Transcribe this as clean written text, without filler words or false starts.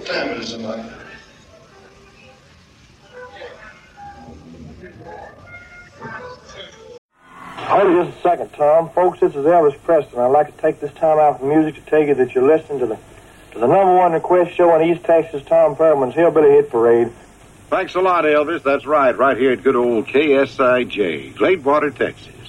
time it is in life. Hold it just a second, Tom. Folks, this is Elvis Presley. I'd like to take this time out from music to tell you that you're listening to the number one request show on East Texas, Tom Perman's Hillbilly Hit Parade. Thanks a lot, Elvis. That's right here at good old KSIJ, Gladewater, Texas.